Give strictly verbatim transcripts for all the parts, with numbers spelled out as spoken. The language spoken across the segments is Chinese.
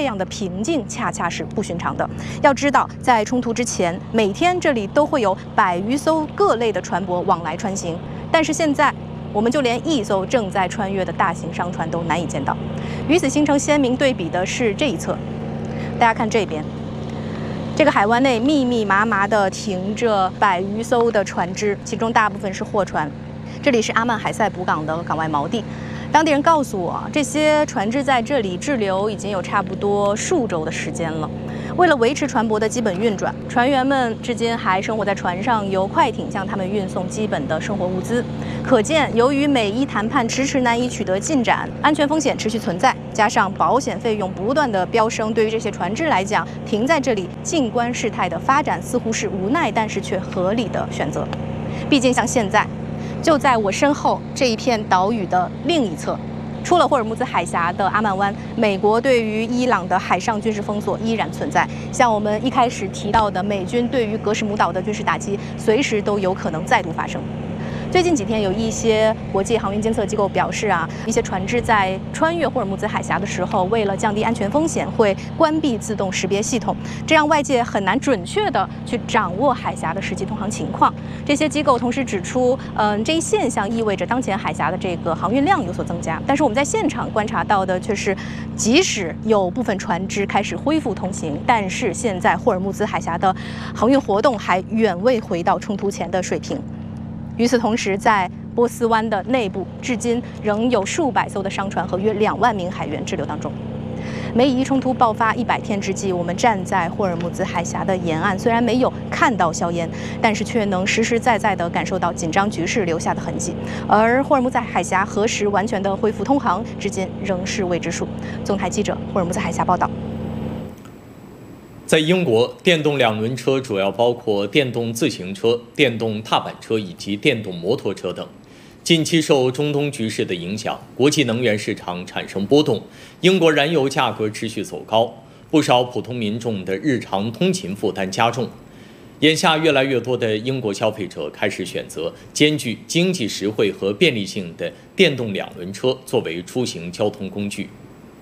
样的平静恰恰是不寻常的。要知道，在冲突之前，每天这里都会有百余艘各类的船舶往来穿行，但是现在我们就连一艘正在穿越的大型商船都难以见到。与此形成鲜明对比的是这一侧，大家看这边，这个海湾内密密麻麻地停着百余艘的船只，其中大部分是货船。这里是阿曼海塞卜港的港外锚地。当地人告诉我，这些船只在这里滞留已经有差不多数周的时间了。为了维持船舶的基本运转，船员们至今还生活在船上，由快艇向他们运送基本的生活物资。可见，由于美伊谈判迟迟难以取得进展，安全风险持续存在，加上保险费用不断的飙升，对于这些船只来讲，停在这里静观事态的发展似乎是无奈，但是却合理的选择。毕竟像现在，就在我身后这一片岛屿的另一侧，出了霍尔木兹海峡的阿曼湾，美国对于伊朗的海上军事封锁依然存在。像我们一开始提到的，美军对于格什姆岛的军事打击，随时都有可能再度发生。最近几天，有一些国际航运监测机构表示啊，一些船只在穿越霍尔木兹海峡的时候，为了降低安全风险，会关闭自动识别系统，这让外界很难准确的去掌握海峡的实际通航情况。这些机构同时指出，嗯，这一现象意味着当前海峡的这个航运量有所增加。但是我们在现场观察到的却是，即使有部分船只开始恢复通行，但是现在霍尔木兹海峡的航运活动还远未回到冲突前的水平。与此同时，在波斯湾的内部，至今仍有数百艘的商船和约两万名海员滞留当中。美以冲突爆发一百天之际，我们站在霍尔木兹海峡的沿岸，虽然没有看到硝烟，但是却能实实在在地感受到紧张局势留下的痕迹。而霍尔木兹海峡何时完全的恢复通航，至今仍是未知数。纵台记者霍尔木兹海峡报道。 在英国，电动两轮车主要包括电动自行车、电动踏板车以及电动摩托车等。近期受中东局势的影响，国际能源市场产生波动，英国燃油价格持续走高，不少普通民众的日常通勤负担加重。眼下，越来越多的英国消费者开始选择兼具经济实惠和便利性的电动两轮车作为出行交通工具。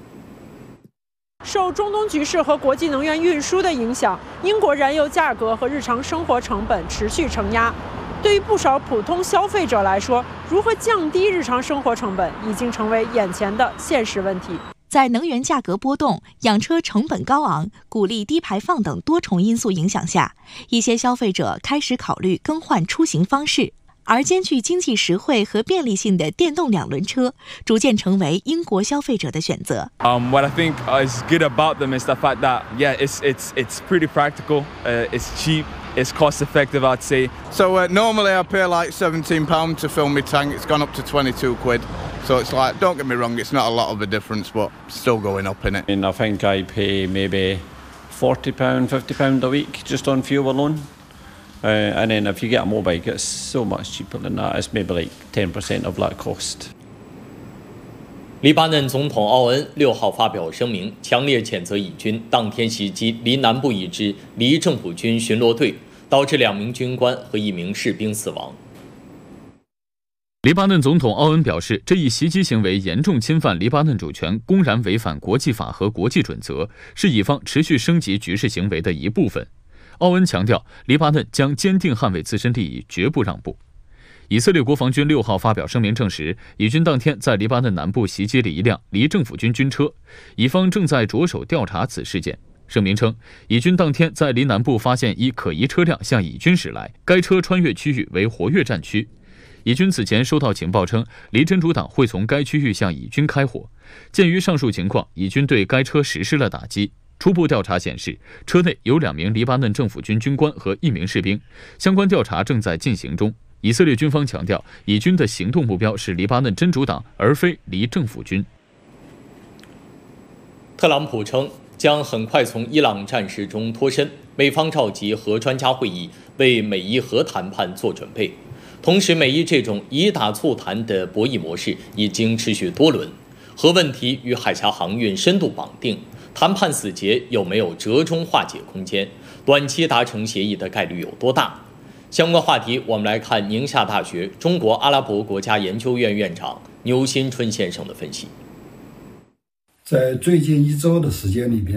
受中东局势和国际能源运输的影响，英国燃油价格和日常生活成本持续承压。对于不少普通消费者来说，如何降低日常生活成本已经成为眼前的现实问题。 在能源价格波动、养车成本高昂、鼓励低排放等多重因素影响下，一些消费者开始考虑更换出行方式。而兼具经济实惠和便利性的电动两轮车，逐渐成为英国消费者的选择。 Um, what I think is good about them is the fact that, yeah, it's it's it's pretty practical. Uh, it's cheap. It's cost effective, I'd say. So uh, normally I pay like seventeen pounds to fill my tank. It's gone up to twenty-two quid. So it's like, don't get me wrong, it's not a lot of a difference, but still going up in it. And I think I pay maybe forty pounds, fifty pounds a week just on fuel alone. Uh, and then if you get a motorbike, it's so much cheaper than that. It's maybe like ten percent of that cost. 黎巴嫩总统奥恩六号发表声明，强烈谴责以军当天袭击离南部一支离政府军巡逻队，导致两名军官和一名士兵死亡。 黎巴嫩总统奥恩表示，这一袭击行为严重侵犯黎巴嫩主权，公然违反国际法和国际准则，是以方持续升级局势行为的一部分。奥恩强调，黎巴嫩将坚定捍卫自身利益，绝不让步。以色列国防军六号发表声明证实，以军当天在黎巴嫩南部袭击了一辆离政府军军车，以方正在着手调查此事件。声明称，以军当天在离南部发现一可疑车辆向以军驶来，该车穿越区域为活跃战区。以军此前收到情报称，离真主党会从该区域向以军开火。鉴于上述情况，以军对该车实施了打击。初步调查显示，车内有两名黎巴嫩政府军军官和一名士兵，相关调查正在进行中。以色列军方强调，以军的行动目标是黎巴嫩真主党，而非离政府军。 特朗普称将很快从伊朗战事中脱身，美方召集核专家会议，为美伊核谈判做准备。同时，美伊这种以打促谈的博弈模式已经持续多轮，核问题与海峡航运深度绑定。谈判死结有没有折中化解空间？短期达成协议的概率有多大？相关话题，我们来看宁夏大学中国阿拉伯国家研究院院长牛新春先生的分析。 在最近一周的时间里边，